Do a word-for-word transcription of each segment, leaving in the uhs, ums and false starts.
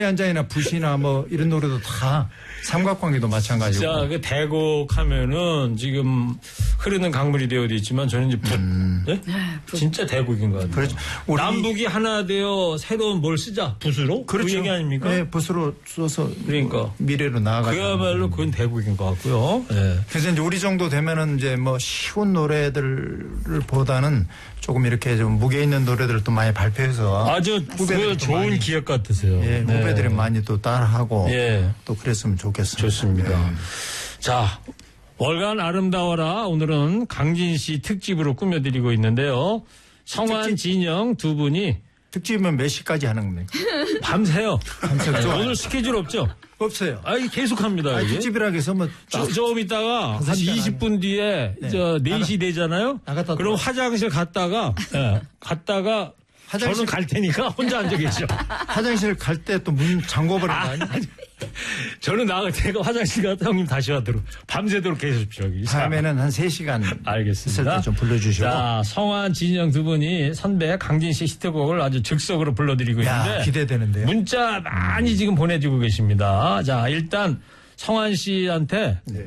한장이나 붓이나 뭐 이런 노래도 다 삼각관계도 마찬가지고. 자, 그 대곡 하면은 지금 흐르는 강물이 되어 있지만 저는 이제 붓. 음. 네? 진짜 대곡인 것 같아요. 그렇죠. 남북이 하나 되어 새로운 뭘 쓰자. 붓으로? 그렇죠. 그 얘기 아닙니까? 네, 붓으로 써서 그러니까 미래로 나아가죠. 그야말로 그건 대곡인 것 같고요. 네. 그래서 이제 우리 정도 되면은 이제 뭐 쉬운 노래들을 보다는 조금 이렇게 좀 무게 있는 노래들을 또 많이 발표해서 아주 그 좋은 많이, 기획 같으세요. 예, 네. 후배들이 많이 또 따라하고 예. 또 그랬으면 좋겠습니다. 좋습니다. 네. 자, 월간 아름다워라 오늘은 강진 씨 특집으로 꾸며드리고 있는데요. 성환, 특집? 진영 두 분이 특집은 몇 시까지 하는 겁니까? 밤새요. 밤새요. 오늘 스케줄 없죠? 없어요. 아, 계속합니다. 아, 특집이라고 해서 뭐 조, 조금 있다가 한 이십 분 뒤에 네. 저 네 시 되잖아요. 나갔다 그럼 화장실 갔다가 네. 갔다가 화장실... 저는 갈 테니까 혼자 앉아 계시죠. 화장실 갈 때 또 문 잠궈버린 거 아니야? 저는 나가 제가 화장실 갔다 형님 다시 하도록 밤새도록 계십시오. 다음에는 한 세 시간 알겠습니다. 좀 불러주시고. 자, 성환, 진영 두 분이 선배 강진 씨 히트곡을 아주 즉석으로 불러드리고 야, 있는데 기대되는데요. 문자 많이 지금 보내주고 계십니다. 자, 일단 성환 씨한테 네.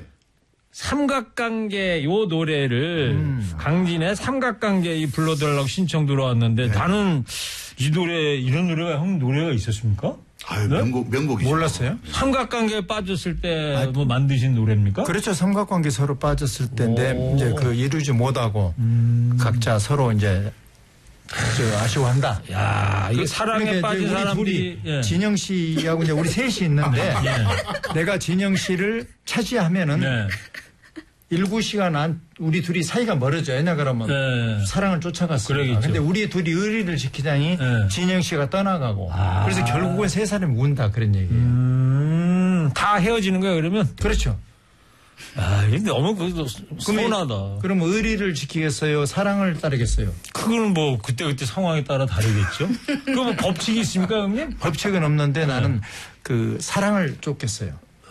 삼각관계 요 노래를 음. 강진의 삼각관계 이 불러달라고 신청 들어왔는데 네. 나는 이 노래 이런 노래가 형 노래가 있었습니까? 아유, 네? 명곡, 명곡이죠. 몰랐어요? 삼각관계에 빠졌을 때 뭐 만드신 노래입니까? 그렇죠. 삼각관계 서로 빠졌을 때인데 이제 그 이루지 못하고 음. 각자 서로 이제 저 아쉬워한다. 야, 이 사랑에 그러니까 빠진 사람들이 예. 진영 씨하고 이제 우리 셋이 있는데 예. 내가 진영 씨를 차지하면은 네. 일구 시간 안 우리 둘이 사이가 멀어져요. 왜냐 그러면 네. 사랑을 쫓아갔어요. 근데 우리 둘이 의리를 지키자니 네. 진영 씨가 떠나가고 아. 그래서 결국은 세 사람이 운다 그런 얘기예요. 음, 다 헤어지는 거예요 그러면? 그렇죠. 아, 이게 너무 그 서운하다. 그럼 의리를 지키겠어요? 사랑을 따르겠어요? 그거는 뭐 그때그때 상황에 따라 다르겠죠. 그럼 뭐 법칙이 있습니까 형님? 법칙은 없는데 네. 나는 그 사랑을 쫓겠어요.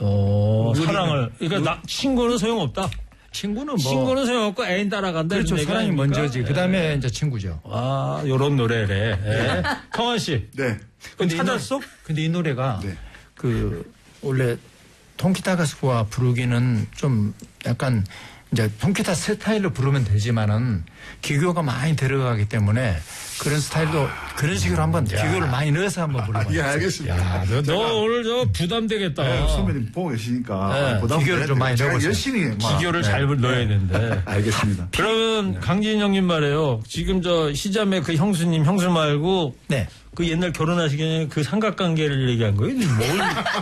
어, 사랑을. 그러니까 나, 친구는 소용없다. 친구는 뭐. 친구는 소용없고 애인 따라간다. 그렇죠. 사랑이 아닙니까? 먼저지. 그 다음에 네. 이제 친구죠. 아, 요런 노래래. 네. 성환 씨. 네. 근데 찾았어? 이 노래, 근데 이 노래가 네. 그 원래 통기타 가수와 부르기는 좀 약간 이제 통기타 스타일로 부르면 되지만은 기교가 많이 들어가기 때문에 그런 스타일도 아, 그런 식으로 한번 야. 기교를 많이 넣어서 한번 불러봐요. 아, 예, 알겠습니다. 야, 너, 너 오늘 저 부담되겠다. 네, 선배님 보고 계시니까 네. 부담 기교를 좀 많이 넣어보세요. 열심히 기교를 네. 잘 넣어야 되는데. 알겠습니다. 그러면 네. 강진 형님 말이에요. 지금 저 시자매 그 형수님 형수 말고 네. 그 옛날 결혼하시기 전에 그 삼각관계를 얘기한 거예요? 뭘?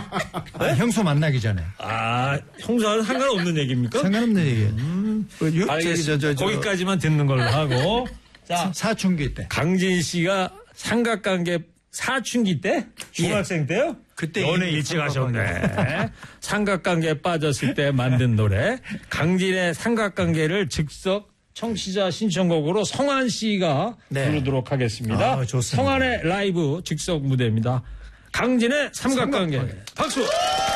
아, 형수 만나기 전에. 아, 형수와는 상관없는 얘기입니까? 상관없는 얘기예요. 음, 그 유, 알겠습니다. 저, 저, 저, 거기까지만 듣는 걸로 하고. 자, 사춘기 때. 강진 씨가 삼각관계 사춘기 때? 중학생 때요? 그때 연애 일찍 하셨네. 삼각관계에 빠졌을 때 만든 노래. 강진의 삼각관계를 즉석 청취자 신청곡으로 성환 씨가 네. 부르도록 하겠습니다. 아, 좋습니다. 성환의 라이브 즉석 무대입니다. 강진의 삼각관계. 삼각관계. 박수!